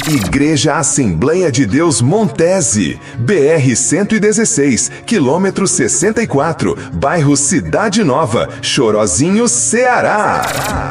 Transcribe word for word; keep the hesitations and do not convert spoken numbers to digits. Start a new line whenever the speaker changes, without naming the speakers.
Igreja Assembleia de Deus Montese, B R cento e dezesseis, quilômetro sessenta e quatro, bairro Cidade Nova, Chorozinho, Ceará.